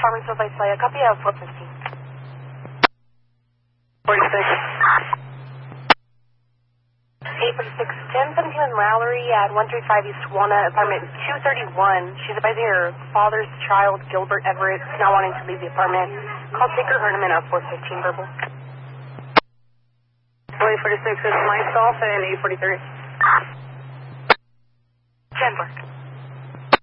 Apartments of Visalia. Copy of 415. 46. 846, 1017 Mallory at 135 East Walnut, apartment 231. She's advising her father's child, Gilbert Everett, is not wanting to leave the apartment. Call Baker Herneman at 415 verbal. 846 is myself and 843. 10 work.